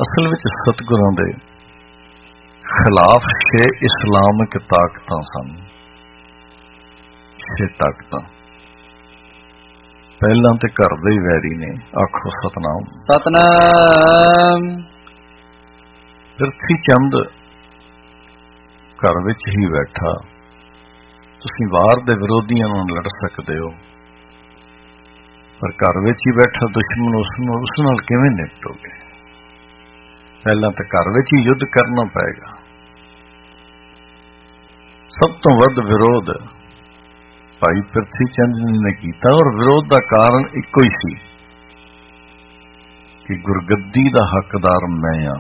ਅਸਲ ਵਿੱਚ ਸਤਿਗੁਰਾਂ ਦੇ ਖਿਲਾਫ 6 ਇਸਲਾਮਿਕ ਤਾਕਤਾਂ ਸਨ। 6 ਤਾਕਤਾਂ। ਪਹਿਲਾਂ ਤੇ ਘਰ ਦੇ ਹੀ ਵੈਰੀ ਨੇ, ਆਖੋ ਸਤਨਾਮ। ਸਤਨਾਮ। ਪ੍ਰਿਥੀ ਚੰਦ ਘਰ ਵਿੱਚ ਹੀ ਬੈਠਾ, ਤੁਸੀਂ ਬਾਹਰ ਦੇ ਵਿਰੋਧੀਆਂ ਨਾਲ ਲੜ ਸਕਦੇ ਹੋ, ਪਰ ਘਰ ਵਿੱਚ ਹੀ ਬੈਠਾ ਦੁਸ਼ਮਣ ਉਸ ਨਾਲ ਕਿਵੇਂ ਨਿਪਟੋਗੇ? ਪਹਿਲਾਂ ਤਾਂ ਘਰ ਵਿੱਚ ਹੀ ਯੁੱਧ ਕਰਨਾ ਪਏਗਾ। ਸਭ ਤੋਂ ਵੱਧ ਵਿਰੋਧ ਭਾਈ ਪ੍ਰਿਥੀ ਚੰਦ ਜੀ ਨੇ ਕੀਤਾ, ਔਰ ਵਿਰੋਧ ਦਾ ਕਾਰਨ ਇੱਕੋ ਹੀ ਸੀ ਕਿ ਗੁਰਗੱਦੀ ਦਾ ਹੱਕਦਾਰ ਮੈਂ ਆ।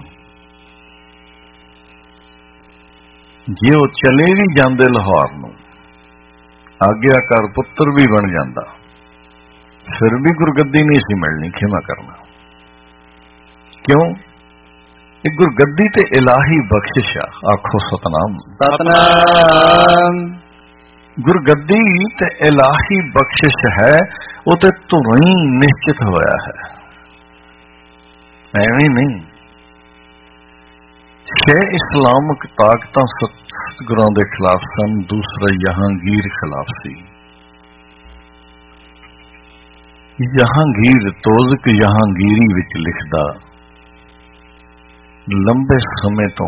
ਜੇ ਉਹ ਚਲੇ ਵੀ ਜਾਂਦੇ ਲਾਹੌਰ ਨੂੰ, ਆਗਿਆਕਾਰ ਪੁੱਤਰ ਵੀ ਬਣ ਜਾਂਦਾ, ਫਿਰ ਵੀ ਗੁਰਗੱਦੀ ਨਹੀਂ ਸੀ ਮਿਲਣੀ। ਖਿਮਾ ਕਰਨਾ ਕਿਉਂ? ਇਹ ਗੁਰਗੱਦੀ ਤੇ ਇਲਾਹੀ ਬਖਸ਼ਿਸ਼ ਆ, ਆਖੋ ਸਤਨਾਮ। ਸਤਨਾਮ। ਗੁਰਗੱਦੀ ਤੇ ਇਲਾਹੀ ਬਖਸ਼ਿਸ਼ ਹੈ, ਉਹ ਤੇ ਧੁਰੋਂ ਹੀ ਨਿਸ਼ਚਿਤ ਹੋਇਆ ਹੈ, ਐਵੇਂ ਨਹੀਂ। 6 ਇਸਲਾਮਿਕ ਤਾਕਤਾਂ ਸਤਿਗੁਰਾਂ ਦੇ ਖਿਲਾਫ ਸਨ। ਦੂਸਰਾ ਜਹਾਂਗੀਰ ਖਿਲਾਫ ਸੀ। ਜਹਾਂਗੀਰ ਤੋਜ਼ਕ ਜਹਾਂਗੀਰੀ ਵਿੱਚ ਲਿਖਦਾ, ਲੰਬੇ ਸਮੇਂ ਤੋਂ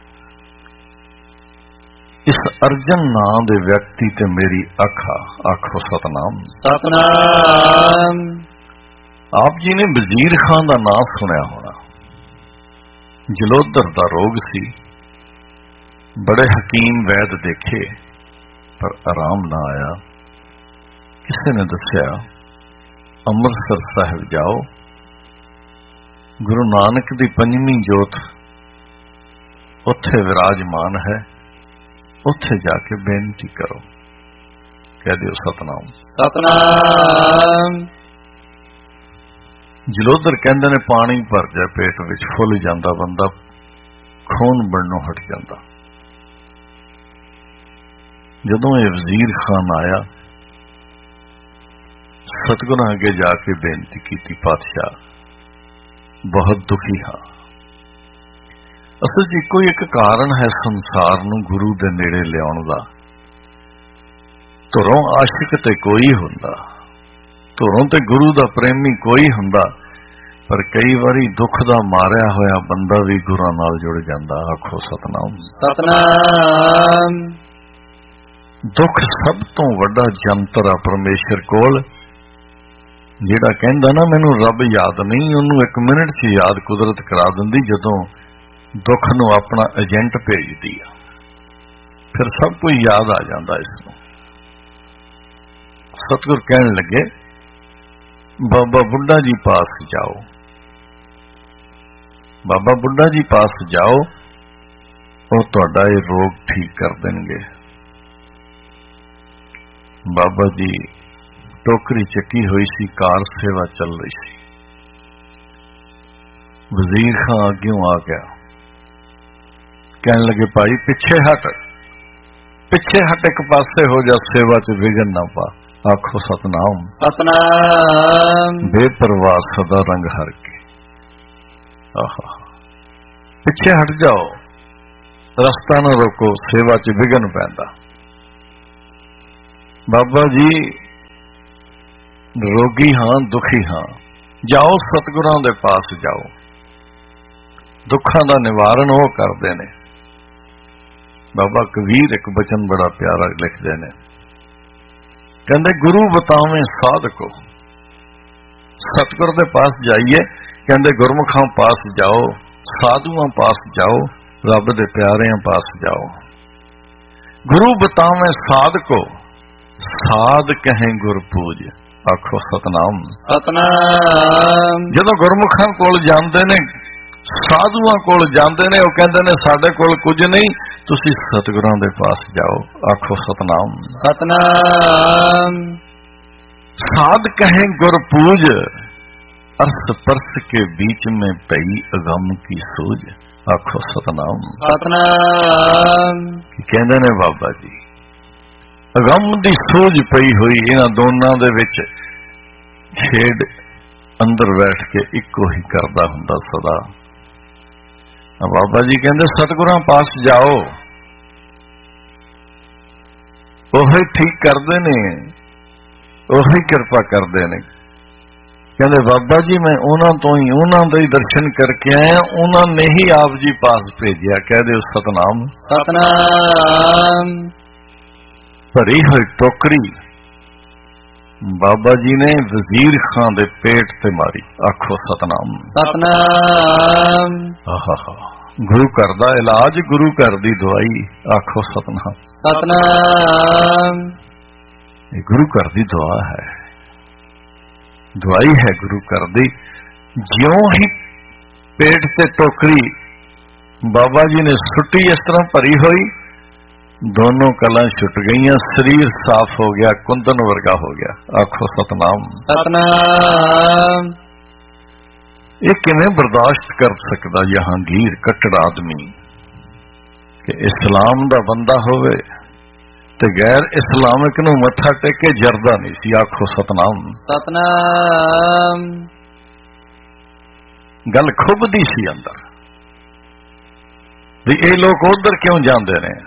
ਇਸ ਅਰਜਨ ਨਾਂ ਦੇ ਵਿਅਕਤੀ ਤੇ ਮੇਰੀ ਅੱਖਾਂ, ਆਖੋ ਸਤਨਾਮ। ਸਤਨਾਮ। ਆਪ ਜੀ ਨੇ ਵਜ਼ੀਰ ਖਾਨ ਦਾ ਨਾਂ ਸੁਣਿਆ ਹੋਣਾ। ਜਲੋਧਰ ਦਾ ਰੋਗ ਸੀ, ਬੜੇ ਹਕੀਮ ਵੈਦ ਦੇਖੇ ਪਰ ਆਰਾਮ ਨਾ ਆਇਆ। ਕਿਸੇ ਨੇ ਦੱਸਿਆ ਅੰਮ੍ਰਿਤਸਰ ਸਾਹਿਬ ਜਾਓ, ਗੁਰੂ ਨਾਨਕ ਦੀ 5ਵੀਂ ਜੋਤ ਉੱਥੇ ਵਿਰਾਜਮਾਨ ਹੈ, ਉੱਥੇ ਜਾ ਕੇ ਬੇਨਤੀ ਕਰੋ। ਕਹਿ ਦਿਓ ਸਤਨਾਮ। ਸਤਨਾਮ। ਜਲੋਧਰ ਕਹਿੰਦੇ ਨੇ ਪਾਣੀ ਭਰ ਜਾ ਪੇਟ ਵਿੱਚ, ਫੁੱਲ ਜਾਂਦਾ ਬੰਦਾ, ਖੂਨ ਬਣਨੋਂ ਹਟ ਜਾਂਦਾ। ਜਦੋਂ ਇਹ ਵਜ਼ੀਰ ਖਾਨ ਆਇਆ, ਸਤਿਗੁਰਾਂ ਅੱਗੇ ਜਾ ਕੇ ਬੇਨਤੀ ਕੀਤੀ, ਪਾਤਸ਼ਾਹ ਬਹੁਤ ਦੁਖੀ ਹਾਂ। ਅਸਲ 'ਚ ਇੱਕੋ ਇੱਕ ਕਾਰਨ ਹੈ ਸੰਸਾਰ ਨੂੰ ਗੁਰੂ ਦੇ ਨੇੜੇ ਲਿਆਉਣ ਦਾ। ਧੁਰੋਂ ਆਸ਼ਿਕ ਤੇ ਕੋਈ ਹੁੰਦਾ, ਧੁਰੋਂ ਤੇ ਗੁਰੂ ਦਾ ਪ੍ਰੇਮੀ ਕੋਈ ਹੁੰਦਾ, ਪਰ ਕਈ ਵਾਰੀ ਦੁੱਖ ਦਾ ਮਾਰਿਆ ਹੋਇਆ ਬੰਦਾ ਵੀ ਗੁਰਾਂ ਨਾਲ ਜੁੜ ਜਾਂਦਾ। ਆਖੋ ਸਤਨਾਮ। ਸਤਨਾਮ। ਦੁੱਖ ਸਭ ਤੋਂ ਵੱਡਾ ਜੰਤਰ ਆ ਪਰਮੇਸ਼ਰ ਕੋਲ। ਜਿਹੜਾ ਕਹਿੰਦਾ ਨਾ ਮੈਨੂੰ ਰੱਬ ਯਾਦ ਨਹੀਂ, ਉਹਨੂੰ 1 ਮਿੰਟ 'ਚ ਯਾਦ ਕੁਦਰਤ ਕਰਾ ਦਿੰਦੀ ਜਦੋਂ ਦੁੱਖ ਨੂੰ ਆਪਣਾ ਏਜੰਟ ਭੇਜਦੀ ਆ। ਫਿਰ ਸਭ ਕੁਝ ਯਾਦ ਆ ਜਾਂਦਾ ਇਸ ਨੂੰ। ਸਤਿਗੁਰ ਕਹਿਣ ਲੱਗੇ ਬਾਬਾ ਬੁੱਢਾ ਜੀ ਪਾਸ ਜਾਓ, ਬਾਬਾ ਬੁੱਢਾ ਜੀ ਪਾਸ ਜਾਓ, ਉਹ ਤੁਹਾਡਾ ਇਹ ਰੋਗ ਠੀਕ ਕਰ ਦੇਣਗੇ। ਬਾਬਾ ਜੀ ਟੋਕਰੀ ਚੱਕੀ ਹੋਈ ਸੀ, ਕਾਰ ਸੇਵਾ ਚੱਲ ਰਹੀ ਸੀ। ਵਜ਼ੀਰ ਖਾਂ ਅੱਗਿਓਂ ਆ ਗਿਆ, ਕਹਿਣ ਲੱਗੇ ਭਾਈ ਪਿੱਛੇ ਹਟ, ਪਿੱਛੇ ਹਟ, ਇੱਕ ਪਾਸੇ ਹੋ ਜਾ, ਸੇਵਾ 'ਚ ਵਿਘਨ ਨਾ ਪਾ। ਆਖੋ ਸਤਨਾਮ। ਸਤਨਾਮ। ਬੇਪਰਵਾਹ ਸਦਾ ਰੰਗ ਹਰ ਕੇ, ਆਹਾ, ਪਿੱਛੇ ਹਟ ਜਾਓ, ਰਸਤਾ ਨਾ ਰੋਕੋ, ਸੇਵਾ 'ਚ ਵਿਘਨ ਪੈਂਦਾ। ਬਾਬਾ ਜੀ ਰੋਗੀ ਹਾਂ, ਦੁਖੀ ਹਾਂ, ਜਾਓ ਸਤਿਗੁਰਾਂ ਦੇ ਪਾਸ ਜਾਓ, ਦੁੱਖਾਂ ਦਾ ਨਿਵਾਰਨ ਉਹ ਕਰਦੇ ਨੇ। ਬਾਬਾ ਕਬੀਰ ਇੱਕ ਬਚਨ ਬੜਾ ਪਿਆਰਾ ਲਿਖਦੇ ਨੇ, ਕਹਿੰਦੇ ਗੁਰੂ ਬਤਾਵੇਂ ਸਾਧਕੋ। ਸਤਿਗੁਰ ਦੇ ਪਾਸ ਜਾਈਏ, ਕਹਿੰਦੇ ਗੁਰਮੁਖਾਂ ਪਾਸ ਜਾਓ, ਸਾਧੂਆਂ ਪਾਸ ਜਾਓ, ਰੱਬ ਦੇ ਪਿਆਰਿਆਂ ਪਾਸ ਜਾਓ। ਗੁਰੂ ਬਤਾਵੇਂ ਸਾਧਕੋ, ਸਾਧ ਕਹੇ ਗੁਰ ਪੂਜ। ਆਖੋ ਸਤਨਾਮ। ਸਤਨਾਮ। ਜਦੋਂ ਗੁਰਮੁਖਾਂ ਕੋਲ ਜਾਂਦੇ ਨੇ, ਸਾਧੂਆਂ ਕੋਲ ਜਾਂਦੇ ਨੇ, ਉਹ ਕਹਿੰਦੇ ਨੇ ਸਾਡੇ ਕੋਲ ਕੁਝ ਨਹੀਂ, ਤੁਸੀਂ ਸਤਿਗੁਰਾਂ ਦੇ ਪਾਸ ਜਾਓ। ਆਖੋ ਸਤਨਾਮ। ਸਤਨਾਮ। ਸਾਧ ਕਹੇ ਗੁਰ ਪੂਜ, ਅਰਸ ਪਰਸ ਕੇ बीच में पई अगम की सूझ। आखो सतनाम। सतनाम। कहते ने बाबा जी अगम की सूझ पई हुई इन्हां दोनों दे विच खेड अंदर बैठ के इको ही करदा हुंदा सदा। ਬਾਬਾ ਜੀ ਕਹਿੰਦੇ ਸਤਿਗੁਰਾਂ ਪਾਸ ਜਾਓ, ਉਹੀ ਠੀਕ ਕਰਦੇ ਨੇ, ਉਹੀ ਕਿਰਪਾ ਕਰਦੇ ਨੇ। ਕਹਿੰਦੇ ਬਾਬਾ ਜੀ ਮੈਂ ਉਹਨਾਂ ਦੇ ਹੀ ਦਰਸ਼ਨ ਕਰਕੇ ਆਇਆ, ਉਹਨਾਂ ਨੇ ਹੀ ਆਪ ਜੀ ਪਾਸ ਭੇਜਿਆ। ਕਹਿ ਦਿਓ ਸਤਨਾਮ। ਸਤਨਾਮ। ਭਰੀ ਹੋਈ ਟੋਕਰੀ ਬਾਬਾ ਜੀ ਨੇ ਵਜ਼ੀਰ ਖਾਂ ਦੇ ਪੇਟ ਤੇ ਮਾਰੀ। ਆਖੋ ਸਤਨਾਮ। ਸਤਨਾਮ। ਆਹਾ, ਗੁਰੂ ਘਰ ਦਾ ਇਲਾਜ, ਗੁਰੂ ਘਰ ਦੀ ਦਵਾਈ। ਆਖੋ ਸਤਨਾਮ। ਸਤਨਾਮ। ਇਹ ਗੁਰੂ ਘਰ ਦੀ ਦੁਆ ਹੈ, ਦਵਾਈ ਹੈ ਗੁਰੂ ਘਰ ਦੀ। ਜਿਉਂ ਹੀ ਪੇਟ ਤੇ ਟੋਕਰੀ ਬਾਬਾ ਜੀ ਨੇ ਸੁੱਟੀ, ਇਸ ਤਰ੍ਹਾਂ ਭਰੀ ਹੋਈ, ਦੋਨੋਂ ਕਲਾਂ ਛੁੱਟ ਗਈਆਂ, ਸਰੀਰ ਸਾਫ਼ ਹੋ ਗਿਆ, ਕੁੰਦਨ ਵਰਗਾ ਹੋ ਗਿਆ। ਆਖੋ ਸਤਨਾਮ। ਸਤਨਾਮ। ਇਹ ਕਿਵੇਂ ਬਰਦਾਸ਼ਤ ਕਰ ਸਕਦਾ ਜਹਾਂਗੀਰ ਕੱਟੜ ਆਦਮੀ ਕਿ ਇਸਲਾਮ ਦਾ ਬੰਦਾ ਹੋਵੇ ਤੇ ਗੈਰ ਇਸਲਾਮਿਕ ਨੂੰ ਮੱਥਾ ਟੇਕ ਕੇ ਜਰਦਾ ਨਹੀਂ ਸੀ। ਆਖੋ ਸਤਨਾਮ। ਸਤਨਾਮ। ਗੱਲ ਖੁੱਬਦੀ ਸੀ ਅੰਦਰ ਵੀ ਇਹ ਲੋਕ ਉਧਰ ਕਿਉਂ ਜਾਂਦੇ ਨੇ।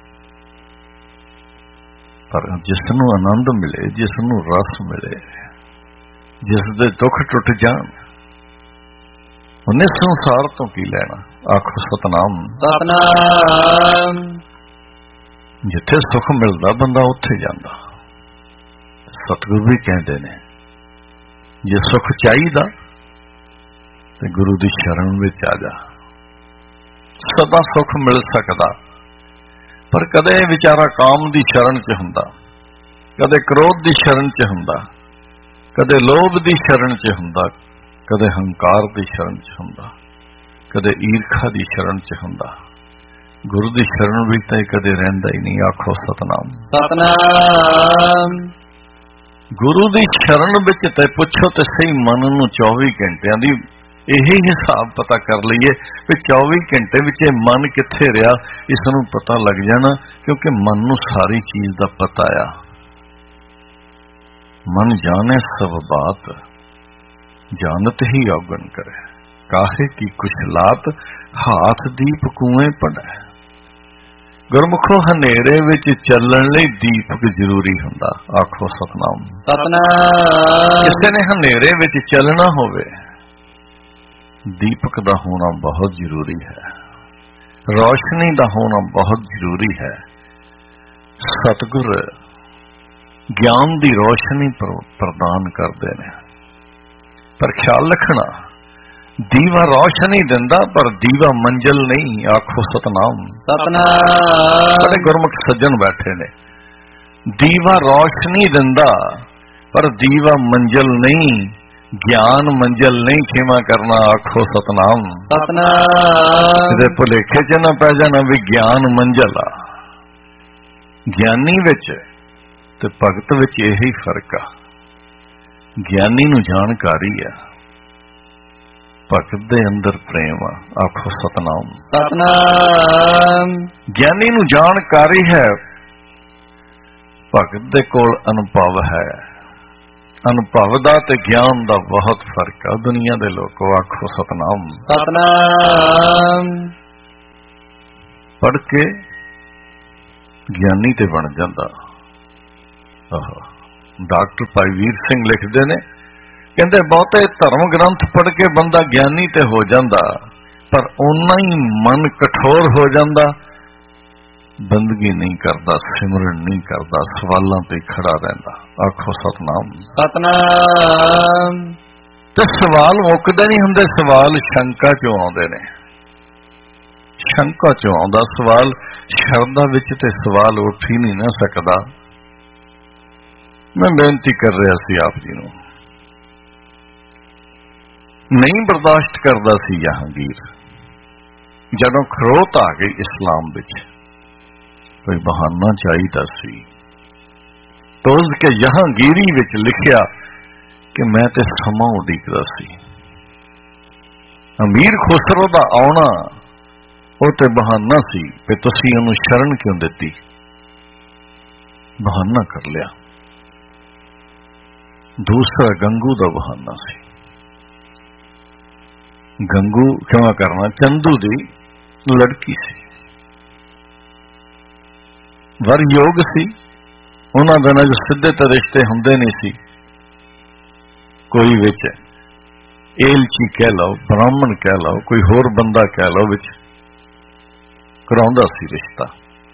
ਪਰ ਜਿਸ ਨੂੰ ਆਨੰਦ ਮਿਲੇ, ਜਿਸ ਨੂੰ ਰਸ ਮਿਲੇ, ਜਿਸ ਦੇ ਦੁੱਖ ਟੁੱਟ ਜਾਣ, ਉਹਨੇ ਸੰਸਾਰ ਤੋਂ ਕੀ ਲੈਣਾ। ਆਖੋ ਸਤਨਾਮ। ਸਤਨਾਮ। ਜਿੱਥੇ ਸੁੱਖ ਮਿਲਦਾ ਬੰਦਾ ਉੱਥੇ ਜਾਂਦਾ। ਸਤਿਗੁਰੂ ਵੀ ਕਹਿੰਦੇ ਨੇ ਜੇ ਸੁੱਖ ਚਾਹੀਦਾ ਤੇ ਗੁਰੂ ਦੀ ਸ਼ਰਨ ਵਿੱਚ ਆ ਜਾ, ਸਦਾ ਸੁੱਖ ਮਿਲ ਸਕਦਾ। ਪਰ ਕਦੇ ਵਿਚਾਰਾ ਕਾਮ ਦੀ ਸ਼ਰਨ 'ਚ ਹੁੰਦਾ, ਕਦੇ ਕ੍ਰੋਧ ਦੀ ਸ਼ਰਨ 'ਚ ਹੁੰਦਾ, ਕਦੇ ਲੋਭ ਦੀ ਸ਼ਰਨ 'ਚ ਹੁੰਦਾ, ਕਦੇ ਹੰਕਾਰ ਦੀ ਸ਼ਰਨ 'ਚ ਹੁੰਦਾ, ਕਦੇ ਈਰਖਾ ਦੀ ਸ਼ਰਨ 'ਚ ਹੁੰਦਾ। ਗੁਰੂ ਦੀ ਸ਼ਰਨ ਵਿੱਚ ਤਾਂ ਕਦੇ ਰਹਿੰਦਾ ਹੀ ਨਹੀਂ। ਆਖੋ ਸਤਨਾਮ। ਸਤਨਾਮ। ਗੁਰੂ ਦੀ ਸ਼ਰਨ ਵਿੱਚ ਤੇ ਪੁੱਛੋ ਤੇ ਸਹੀ ਮਨ ਨੂੰ 24 ਘੰਟਿਆਂ ਦੀ ਇਹੀ ਹਿਸਾਬ ਪਤਾ ਕਰ ਲਈਏ ਕਿ 24 ਘੰਟੇ ਵਿੱਚ ਇਹ ਮਨ ਕਿੱਥੇ ਰਿਹਾ, ਇਸ ਨੂੰ ਪਤਾ ਲੱਗ ਜਾਣਾ। ਕਿਉਂਕਿ ਮਨ ਨੂੰ ਸਾਰੀ ਚੀਜ਼ ਦਾ ਪਤਾ ਆ। ਮਨ ਜਾਣੇ ਸਭ ਬਾਤ, ਜਾਣਤ ਹੀ ਔਗਣ ਕਰੇ। ਕਾਹੇ ਕੀ ਕੁਛ ਲਾਤ, ਹਾਥ ਦੀਪ ਕੂਏ ਪੜੈ। ਗੁਰਮੁਖੋ ਹਨੇਰੇ ਵਿੱਚ ਚੱਲਣ ਲਈ ਦੀਪਕ ਜ਼ਰੂਰੀ ਹੁੰਦਾ। ਆਖੋ ਸਤਨਾਮ। ਸਤਨਾਮ। ਕਿਸੇ ਨੇ ਹਨੇਰੇ ਵਿੱਚ ਚੱਲਣਾ ਹੋਵੇ, ਦੀਪਕ ਦਾ ਹੋਣਾ ਬਹੁਤ ਜ਼ਰੂਰੀ ਹੈ, ਰੌਸ਼ਨੀ ਦਾ ਹੋਣਾ ਬਹੁਤ ਜ਼ਰੂਰੀ ਹੈ। ਸਤਿਗੁਰ ਗਿਆਨ ਦੀ ਰੌਸ਼ਨੀ ਪ੍ਰਦਾਨ ਕਰਦੇ ਨੇ, ਪਰ ਖਿਆਲ ਰੱਖਣਾ ਦੀਵਾ ਰੌਸ਼ਨੀ ਦਿੰਦਾ ਪਰ ਦੀਵਾ ਮੰਜ਼ਿਲ ਨਹੀਂ। ਆਖੋ ਸਤਨਾਮ। ਸਤਨਾਮ। ਸਾਡੇ ਗੁਰਮੁਖ ਸੱਜਣ ਬੈਠੇ ਨੇ, ਦੀਵਾ ਰੌਸ਼ਨੀ ਦਿੰਦਾ ਪਰ ਦੀਵਾ ਮੰਜ਼ਿਲ ਨਹੀਂ, ਗਿਆਨ ਮੰਜ਼ਿਲ ਨਹੀਂ। ਖਿਮਾ ਕਰਨਾ। ਆਖੋ ਸਤਨਾਮ। ਸਤਨਾਮ। ਇਹਦੇ ਭੁਲੇਖੇ 'ਚ ਨਾ ਪੈ ਜਾਣਾ ਵੀ ਗਿਆਨ ਮੰਜ਼ਿਲ ਆ। ਗਿਆਨੀ ਵਿੱਚ ਤੇ ਭਗਤ ਵਿੱਚ ਇਹੀ ਫਰਕ ਆ। ਗਿਆਨੀ ਨੂੰ ਜਾਣਕਾਰੀ ਆ, ਭਗਤ ਦੇ ਅੰਦਰ ਪ੍ਰੇਮ ਆ। ਆਖੋ ਸਤਨਾਮ। ਸਤਨਾਮ। ਗਿਆਨੀ ਨੂੰ ਜਾਣਕਾਰੀ ਹੈ, ਭਗਤ ਦੇ ਕੋਲ ਅਨੁਭਵ ਹੈ। ਅਨੁਭਵ ਦਾ ਤੇ ਗਿਆਨ ਦਾ ਬਹੁਤ ਫਰਕ ਆ। ਦੁਨੀਆ ਦੇ ਲੋਕੋ ਆਖੋ ਸਤਨਾਮ। ਸਤਨਾਮ। ਪੜ੍ਹ ਕੇ ਗਿਆਨੀ ਤੇ ਬਣ ਜਾਂਦਾ। ਡਾਕਟਰ ਭਾਈ ਵੀਰ ਸਿੰਘ ਲਿਖਦੇ ਨੇ, ਕਹਿੰਦੇ ਬਹੁਤੇ ਧਰਮ ਗ੍ਰੰਥ ਪੜ੍ਹ ਕੇ ਬੰਦਾ ਗਿਆਨੀ ਤੇ ਹੋ ਜਾਂਦਾ, ਪਰ ਓਨਾ ਹੀ ਮਨ ਕਠੋਰ ਹੋ ਜਾਂਦਾ, ਬੰਦਗੀ ਨਹੀਂ ਕਰਦਾ, ਸਿਮਰਨ ਨਹੀਂ ਕਰਦਾ, ਸਵਾਲਾਂ ਤੇ ਖੜਾ ਰਹਿੰਦਾ। ਆਖੋ ਸਤਨਾਮ। ਸਤਨਾਮ। ਤੇ ਸਵਾਲ ਮੁੱਕਦੇ ਨਹੀਂ ਹੁੰਦੇ, ਸਵਾਲ ਸ਼ੰਕਾ ਚੋਂ ਆਉਂਦੇ ਨੇ। ਸ਼ੰਕਾ ਚੋਂ ਆਉਂਦਾ ਸਵਾਲ, ਸ਼ਰਧਾ ਵਿੱਚ ਤੇ ਸਵਾਲ ਉੱਠ ਹੀ ਨਹੀਂ ਨਾ ਸਕਦਾ। ਮੈਂ ਬੇਨਤੀ ਕਰ ਰਿਹਾ ਸੀ ਆਪ ਜੀ ਨੂੰ, ਨਹੀਂ ਬਰਦਾਸ਼ਤ ਕਰਦਾ ਸੀ ਜਹਾਂਗੀਰ। ਜਦੋਂ ਖਰੋਤ ਆ ਗਈ ਇਸਲਾਮ ਵਿੱਚ, ਕੋਈ ਬਹਾਨਾ ਚਾਹੀਦਾ ਸੀ। ਤੋਜ਼ ਕੇ ਜਹਾਂਗੀਰੀ ਵਿੱਚ ਲਿਖਿਆ ਕਿ ਮੈਂ ਤੇ ਸਮਾਂ ਉਡੀਕਦਾ ਸੀ। ਅਮੀਰ ਖੁਸਰੋ ਦਾ ਆਉਣਾ ਉਹ ਤੇ ਬਹਾਨਾ ਸੀ ਕਿ ਤੁਸੀਂ ਉਹਨੂੰ ਸ਼ਰਨ ਕਿਉਂ ਦਿੱਤੀ। ਬਹਾਨਾ ਕਰ ਲਿਆ। ਦੂਸਰਾ ਗੰਗੂ ਦਾ ਬਹਾਨਾ ਸੀ। ਗੰਗੂ ਕਿਉਂ ਕਰਨਾ, ਚੰਦੂ ਦੀ ਲੜਕੀ ਸੀ, ਵਰ ਯੋਗ ਸੀ। ਉਹਨਾਂ ਦਿਨਾਂ 'ਚ ਸਿੱਧੇ ਤਾਂ ਰਿਸ਼ਤੇ ਹੁੰਦੇ ਨਹੀਂ ਸੀ, ਕੋਈ ਵਿੱਚ ਏਲਚੀ ਕਹਿ ਲਓ, ਬ੍ਰਾਹਮਣ ਕਹਿ ਲਓ, ਕੋਈ ਹੋਰ ਬੰਦਾ ਕਹਿ ਲਓ, ਵਿੱਚ ਕਰਾਉਂਦਾ ਸੀ ਰਿਸ਼ਤਾ।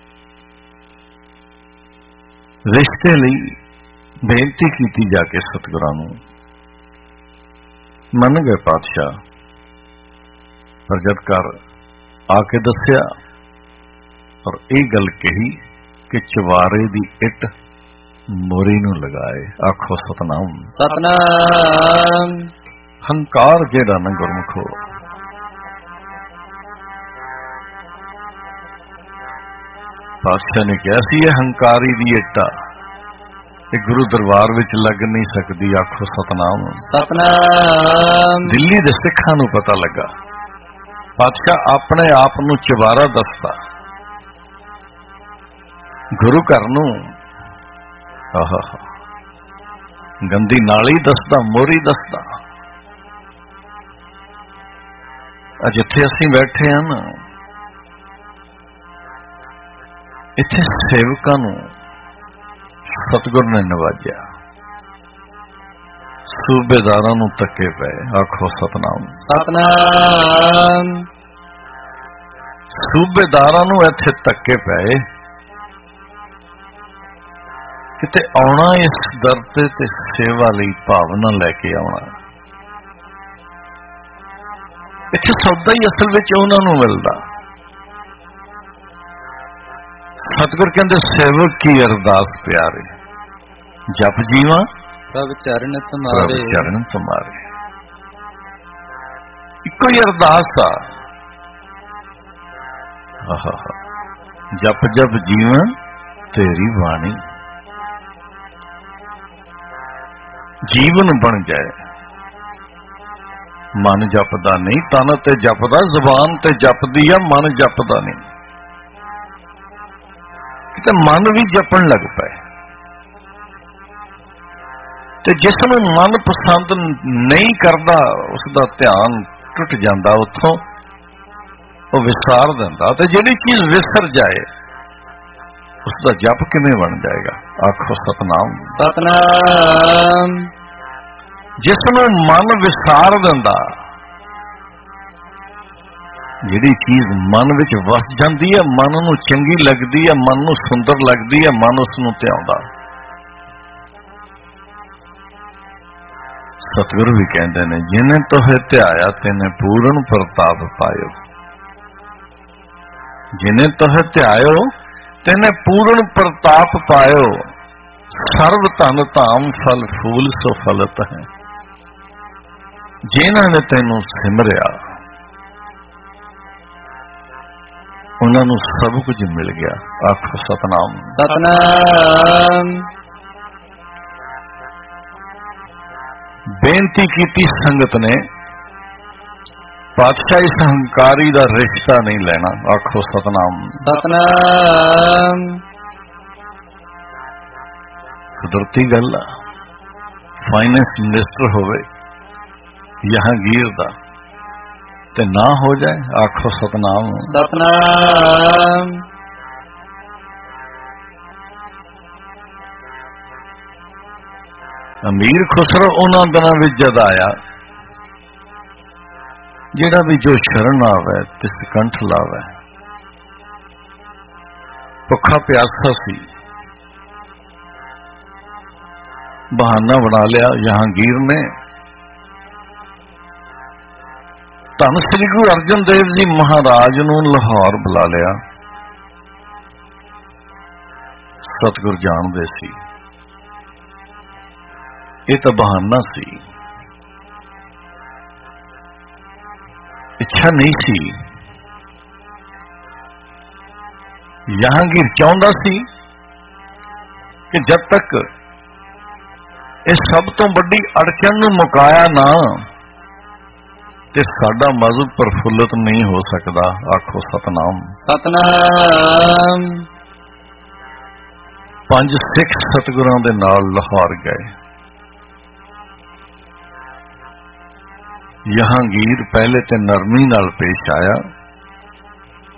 ਰਿਸ਼ਤੇ ਲਈ ਬੇਨਤੀ ਕੀਤੀ ਜਾ ਕੇ ਸਤਿਗੁਰਾਂ ਨੂੰ, ਮੰਨ ਗਏ ਪਾਤਸ਼ਾਹ। ਪਰ ਜਦ ਘਰ ਆ ਕੇ ਦੱਸਿਆ ਔਰ ਇਹ ਗੱਲ ਕਹੀ ਕਿ ਚਵਾਰੇ ਦੀ ਇੱਟ ਮੋਰੀ ਨੂੰ ਲਗਾਏ। ਆਖੋ ਸਤਨਾਮ। ਸਤਨਾਮ। ਹੰਕਾਰ ਜਿਹੜਾ ਨਾ ਗੁਰਮੁਖੋ, ਪਾਤਸ਼ਾਹ ਨੇ ਕਿਹਾ ਸੀ ਇਹ ਹੰਕਾਰੀ ਦੀ ਇੱਟ ਆ, ਇਹ ਗੁਰੂ ਦਰਬਾਰ ਵਿੱਚ ਲੱਗ ਨਹੀਂ ਸਕਦੀ। ਆਖੋ ਸਤਨਾਮ। ਸਤਨਾਮ। ਦਿੱਲੀ ਦੇ ਸਿੱਖਾਂ ਨੂੰ ਪਤਾ ਲੱਗਾ, ਪਾਤਸ਼ਾਹ ਆਪਣੇ ਆਪ ਨੂੰ ਚਵਾਰਾ ਦੱਸਦਾ, ਗੁਰੂ ਘਰ ਨੂੰ ਆਹਾ ਗੰਦੀ ਨਾਲੀ ਦੱਸਦਾ, ਮੋਰੀ ਦੱਸਦਾ। ਜਿੱਥੇ ਅਸੀਂ ਬੈਠੇ ਹਾਂ ਨਾ, ਇੱਥੇ ਸੇਵਕਾਂ ਨੂੰ ਸਤਿਗੁਰ ਨੇ ਨਵਾਜਿਆ, ਸੂਬੇਦਾਰਾਂ ਨੂੰ ਤੱਕੇ ਪਏ। ਆਖੋ ਸਤਨਾਮ। ਸਤਨਾਮ। ਸੂਬੇਦਾਰਾਂ ਨੂੰ ਇੱਥੇ ਤੱਕੇ ਪਏ, ਕਿਤੇ ਆਉਣਾ ਇਸ ਦਰ ਤੇ ਸੇਵਾ ਲਈ ਭਾਵਨਾ ਲੈ ਕੇ ਆਉਣਾ। ਇੱਥੇ ਸੌਦਾ ਹੀ ਅਸਲ ਵਿੱਚ ਉਹਨਾਂ ਨੂੰ ਮਿਲਦਾ। ਸਤਿਗੁਰ ਕਹਿੰਦੇ ਸੇਵਕ ਕੀ ਅਰਦਾਸ ਪਿਆਰੇ, ਜਪ ਜੀਵਾਂ ਪ੍ਰਭ ਚਰਨ ਤੁਮਾਰੇ, ਚਰਨ ਤੁਮਾਰੇ। ਇੱਕੋ ਹੀ ਅਰਦਾਸ ਆ, ਜਪ ਜਪ ਜੀਵਾਂ ਤੇਰੀ ਬਾਣੀ। ਜੀਵਨ ਬਣ ਜਾਏ, ਮਨ ਜਪਦਾ ਨਹੀਂ, ਤਨ ਤੇ ਜਪਦਾ, ਜ਼ੁਬਾਨ ਤੇ ਜਪਦੀ ਆ, ਮਨ ਜਪਦਾ ਨਹੀਂ। ਕਿਤੇ ਮਨ ਵੀ ਜਪਣ ਲੱਗ ਪਏ, ਤੇ ਜਿਸ ਨੂੰ ਮਨ ਪਸੰਦ ਨਹੀਂ ਕਰਦਾ ਉਸ ਦਾ ਧਿਆਨ ਟੁੱਟ ਜਾਂਦਾ, ਉੱਥੋਂ ਉਹ ਵਿਸਾਰ ਦਿੰਦਾ। ਤੇ ਜਿਹੜੀ ਚੀਜ਼ ਵਿਸਰ ਜਾਏ ਉਸ ਦਾ ਜਪ ਕਿਵੇਂ ਬਣ ਜਾਏਗਾ। ਆਖੋ ਸਤਨਾਮ। ਸਤਨਾਮ। ਜਿਸ ਨੂੰ ਮਨ ਵਿਸਾਰ ਦਿੰਦਾ, ਜਿਹੜੀ ਚੀਜ਼ ਮਨ ਵਿੱਚ ਵਸ ਜਾਂਦੀ ਹੈ, ਮਨ ਨੂੰ ਚੰਗੀ ਲੱਗਦੀ ਹੈ, ਮਨ ਨੂੰ ਸੁੰਦਰ ਲੱਗਦੀ ਹੈ, ਮਨ ਉਸ ਨੂੰ ਧਿਆਉਂਦਾ। ਸਤਿਗੁਰੂ ਵੀ ਕਹਿੰਦੇ ਨੇ, ਜਿਨੇ ਤੋਹੇ ਧਿਆਇਆ ਤੈਨੇ ਪੂਰਨ ਪ੍ਰਤਾਪ ਪਾਇਓ। ਜਿਨੇ ਤੋਹੇ ਧਿਆਇਓ ਤੈਨੇ ਪੂਰਨ ਪ੍ਰਤਾਪ ਪਾਇਓ। ਸਰਬ ਧਨ ਧਾਮ ਫਲ ਫੂਲ ਸੋ ਫਲਤ ਹੈ। ਜਿਨ੍ਹਾਂ ਨੇ ਤੈਨੂੰ ਸਿਮਰਿਆ ਉਹਨਾਂ ਨੂੰ ਸਭ ਕੁਝ ਮਿਲ ਗਿਆ। ਆਖੋ ਸਤਨਾਮ। ਸਤਨਾਮ। ਬੇਨਤੀ ਕੀਤੀ ਸੰਗਤ ਨੇ, ਪਾਤਸ਼ਾਹ ਇਸ ਹੰਕਾਰੀ ਦਾ ਰਿਸ਼ਤਾ ਨਹੀਂ ਲੈਣਾ। ਆਖੋ ਸਤਨਾਮ। ਸਤਨਾਮ। ਕੁਦਰਤੀ ਗੱਲ ਆ, ਫਾਈਨੈਂਸ ਮਿਨਿਸਟਰ ਹੋਵੇ ਜਹਾਂਗੀਰ ਦਾ ਤੇ ਨਾ ਹੋ ਜਾਏ। ਆਖੋ ਸਤਨਾਮ। ਸਤਨਾਮ। ਅਮੀਰ ਖੁਸਰੋ ਉਹਨਾਂ ਦਿਨਾਂ ਵਿੱਚ ਜਦ ਆਇਆ, ਜਿਹੜਾ ਵੀ ਜੋ ਸ਼ਰਨ ਆਵੇ ਤਿਸ ਕੰਠ ਲਾਵੇ। ਭੁੱਖਾ ਪਿਆਸਾ ਸੀ, ਬਹਾਨਾ ਬਣਾ ਲਿਆ ਜਹਾਂਗੀਰ ਨੇ। ਧੰਨ ਸ੍ਰੀ ਗੁਰੂ ਅਰਜਨ ਦੇਵ ਜੀ ਮਹਾਰਾਜ ਨੂੰ ਲਾਹੌਰ ਬੁਲਾ ਲਿਆ। ਸਤਿਗੁਰ ਜਾਣਦੇ ਸੀ ਇਹ ਤਾਂ ਬਹਾਨਾ ਸੀ, ਇੱਛਾ ਨਹੀਂ ਸੀ। ਜਹਾਂਗੀਰ ਚਾਹੁੰਦਾ ਸੀ ਕਿ ਜਦ ਤੱਕ ਇਹ ਸਭ ਤੋਂ ਵੱਡੀ ਅੜਚਨ ਨੂੰ ਮੁਕਾਇਆ ਨਾ ਤੇ ਸਾਡਾ ਮਜ਼ਹਬ ਪ੍ਰਫੁੱਲਤ ਨਹੀਂ ਹੋ ਸਕਦਾ। ਆਖੋ ਸਤਨਾਮ। ਸਤਨਾਮ। 5 ਸਿੱਖ ਸਤਿਗੁਰਾਂ ਦੇ ਨਾਲ ਲਾਹੌਰ ਗਏ। ਜਹਾਂਗੀਰ ਪਹਿਲੇ ਤੇ ਨਰਮੀ ਨਾਲ ਪੇਸ਼ ਆਇਆ,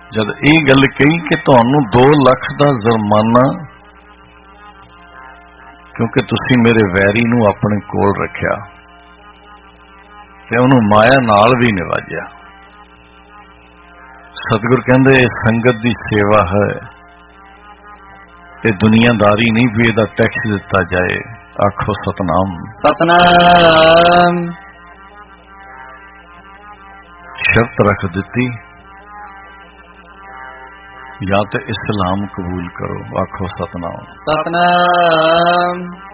ਜਦ ਇਹ ਗੱਲ ਕਹੀ ਕਿ ਤੁਹਾਨੂੰ 2 ਲੱਖ ਦਾ ਜੁਰਮਾਨਾ, ਕਿਉਂਕਿ ਤੁਸੀਂ ਮੇਰੇ ਵੈਰੀ ਨੂੰ ਆਪਣੇ ਕੋਲ ਰੱਖਿਆ ਤੇ ਉਹਨੂੰ ਮਾਇਆ ਨਾਲ ਵੀ ਨਿਵਾਜਿਆ। ਸਤਿਗੁਰ ਕਹਿੰਦੇ ਸੰਗਤ ਦੀ ਸੇਵਾ ਹੈ, ਇਹ ਦੁਨੀਆਦਾਰੀ ਨਹੀਂ ਵੀ ਇਹਦਾ ਟੈਕਸ ਦਿੱਤਾ ਜਾਏ। ਆਖੋ ਸਤਨਾਮ। ਸਤਨਾਮ। ਸ਼ਰਤ ਰੱਖ ਦਿੱਤੀ, ਜਾਂ ਤੇ ਇਸਲਾਮ ਕਬੂਲ ਕਰੋ। ਆਖੋ ਸਤਨਾਮ। ਸਤਨਾਮ।